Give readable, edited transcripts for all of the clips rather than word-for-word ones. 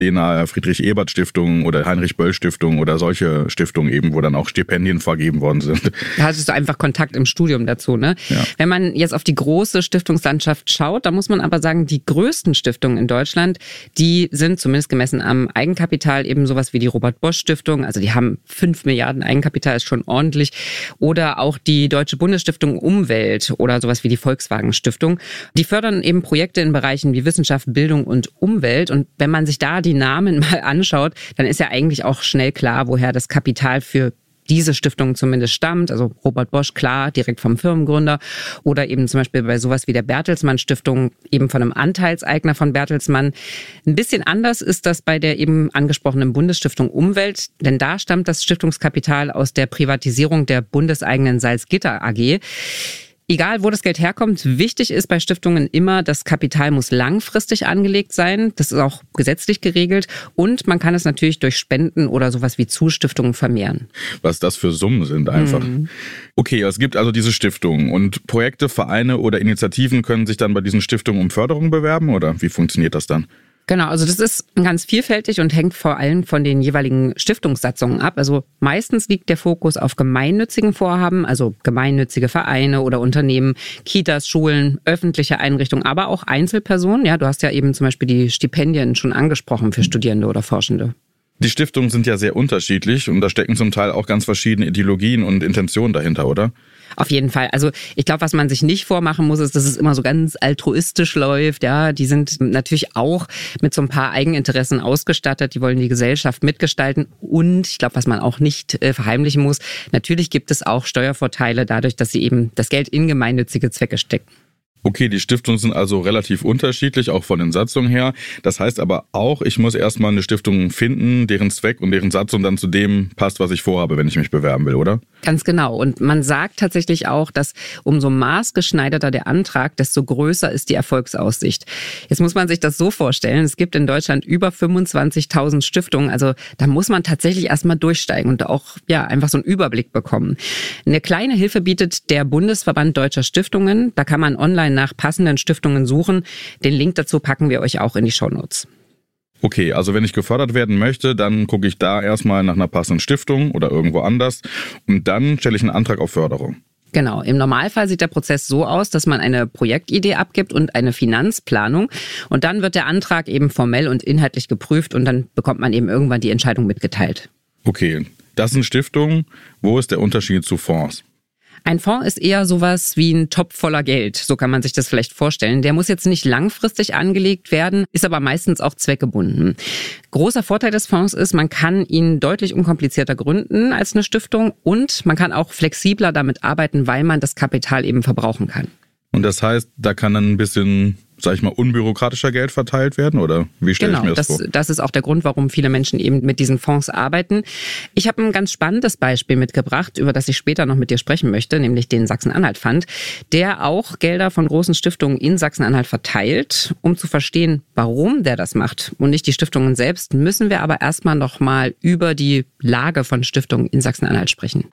DENA Friedrich-Ebert-Stiftung oder Heinrich-Böll-Stiftung oder solche Stiftungen eben, wo dann auch Stipendien vergeben worden sind. Da hattest du einfach Kontakt im Studium dazu, ne? Ja. Wenn man jetzt auf die große Stiftungslandschaft schaut, da muss man aber sagen, die größten Stiftungen in Deutschland, die sind zumindest gemessen am Eigenkapital eben sowas wie die Robert-Bosch-Stiftung. Also die haben 5 Milliarden Eigenkapital, ist schon ordentlich. Oder auch die Deutsche Bundesstiftung Umwelt oder sowas wie die Volkswagen-Stiftung. Die fördern eben Projekte in Bereichen wie Wissenschaft, Bildung und Umwelt. Und wenn man sich da die Namen mal anschaut, dann ist ja eigentlich auch schnell klar, woher das Kapital für diese Stiftung zumindest stammt. Also Robert Bosch, klar, direkt vom Firmengründer. Oder eben zum Beispiel bei sowas wie der Bertelsmann Stiftung, eben von einem Anteilseigner von Bertelsmann. Ein bisschen anders ist das bei der eben angesprochenen Bundesstiftung Umwelt, denn da stammt das Stiftungskapital aus der Privatisierung der bundeseigenen Salzgitter AG. Egal, wo das Geld herkommt, wichtig ist bei Stiftungen immer, das Kapital muss langfristig angelegt sein. Das ist auch gesetzlich geregelt. Und man kann es natürlich durch Spenden oder sowas wie Zustiftungen vermehren. Was das für Summen sind einfach. Okay, es gibt also diese Stiftungen und Projekte, Vereine oder Initiativen können sich dann bei diesen Stiftungen um Förderung bewerben oder wie funktioniert das dann? Genau, also das ist ganz vielfältig und hängt vor allem von den jeweiligen Stiftungssatzungen ab. Also meistens liegt der Fokus auf gemeinnützigen Vorhaben, also gemeinnützige Vereine oder Unternehmen, Kitas, Schulen, öffentliche Einrichtungen, aber auch Einzelpersonen. Ja, du hast ja eben zum Beispiel die Stipendien schon angesprochen für Studierende oder Forschende. Die Stiftungen sind ja sehr unterschiedlich und da stecken zum Teil auch ganz verschiedene Ideologien und Intentionen dahinter, oder? Auf jeden Fall. Also ich glaube, was man sich nicht vormachen muss, ist, dass es immer so ganz altruistisch läuft. Ja, die sind natürlich auch mit so ein paar Eigeninteressen ausgestattet. Die wollen die Gesellschaft mitgestalten. Und ich glaube, was man auch nicht verheimlichen muss, natürlich gibt es auch Steuervorteile dadurch, dass sie eben das Geld in gemeinnützige Zwecke stecken. Okay, die Stiftungen sind also relativ unterschiedlich, auch von den Satzungen her. Das heißt aber auch, ich muss erstmal eine Stiftung finden, deren Zweck und deren Satzung dann zu dem passt, was ich vorhabe, wenn ich mich bewerben will, oder? Ganz genau. Und man sagt tatsächlich auch, dass umso maßgeschneiderter der Antrag, desto größer ist die Erfolgsaussicht. Jetzt muss man sich das so vorstellen, es gibt in Deutschland über 25.000 Stiftungen. Also da muss man tatsächlich erstmal durchsteigen und auch einfach so einen Überblick bekommen. Eine kleine Hilfe bietet der Bundesverband Deutscher Stiftungen. Da kann man online nach passenden Stiftungen suchen. Den Link dazu packen wir euch auch in die Shownotes. Okay, also wenn ich gefördert werden möchte, dann gucke ich da erstmal nach einer passenden Stiftung oder irgendwo anders und dann stelle ich einen Antrag auf Förderung. Genau, im Normalfall sieht der Prozess so aus, dass man eine Projektidee abgibt und eine Finanzplanung und dann wird der Antrag eben formell und inhaltlich geprüft und dann bekommt man eben irgendwann die Entscheidung mitgeteilt. Okay, das sind Stiftungen. Wo ist der Unterschied zu Fonds? Ein Fonds ist eher sowas wie ein Topf voller Geld, so kann man sich das vielleicht vorstellen. Der muss jetzt nicht langfristig angelegt werden, ist aber meistens auch zweckgebunden. Großer Vorteil des Fonds ist, man kann ihn deutlich unkomplizierter gründen als eine Stiftung und man kann auch flexibler damit arbeiten, weil man das Kapital eben verbrauchen kann. Und das heißt, da kann dann ein bisschen, sag ich mal, unbürokratischer Geld verteilt werden? Oder wie stelle ich mir das vor? Das ist auch der Grund, warum viele Menschen eben mit diesen Fonds arbeiten. Ich habe ein ganz spannendes Beispiel mitgebracht, über das ich später noch mit dir sprechen möchte, nämlich den Sachsen-Anhalt-Fund, der auch Gelder von großen Stiftungen in Sachsen-Anhalt verteilt. Um zu verstehen, warum der das macht und nicht die Stiftungen selbst, müssen wir aber erstmal noch mal über die Lage von Stiftungen in Sachsen-Anhalt sprechen.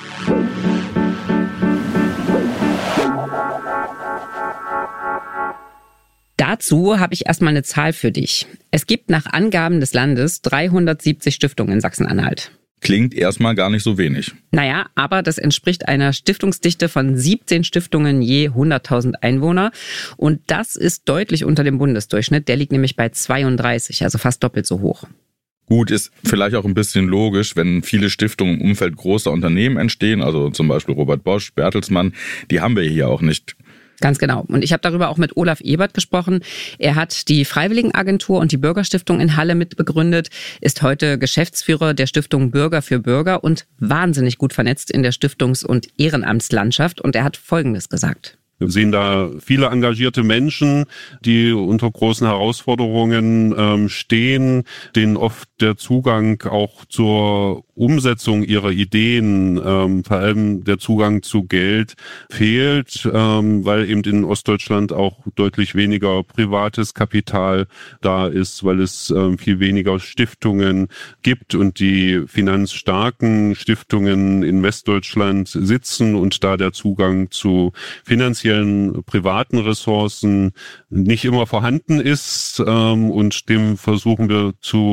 Dazu habe ich erstmal eine Zahl für dich. Es gibt nach Angaben des Landes 370 Stiftungen in Sachsen-Anhalt. Klingt erstmal gar nicht so wenig. Naja, aber das entspricht einer Stiftungsdichte von 17 Stiftungen je 100.000 Einwohner. Und das ist deutlich unter dem Bundesdurchschnitt. Der liegt nämlich bei 32, also fast doppelt so hoch. Gut, ist vielleicht auch ein bisschen logisch, wenn viele Stiftungen im Umfeld großer Unternehmen entstehen, also zum Beispiel Robert Bosch, Bertelsmann, die haben wir hier auch nicht. Ganz genau. Und ich habe darüber auch mit Olaf Ebert gesprochen. Er hat die Freiwilligenagentur und die Bürgerstiftung in Halle mitbegründet, ist heute Geschäftsführer der Stiftung Bürger für Bürger und wahnsinnig gut vernetzt in der Stiftungs- und Ehrenamtslandschaft. Und er hat Folgendes gesagt. Wir sehen da viele engagierte Menschen, die unter großen Herausforderungen stehen, denen oft der Zugang auch zur Umsetzung ihrer Ideen, vor allem der Zugang zu Geld fehlt, weil eben in Ostdeutschland auch deutlich weniger privates Kapital da ist, weil es viel weniger Stiftungen gibt und die finanzstarken Stiftungen in Westdeutschland sitzen und da der Zugang zu finanziellen privaten Ressourcen nicht immer vorhanden ist, und dem versuchen wir zu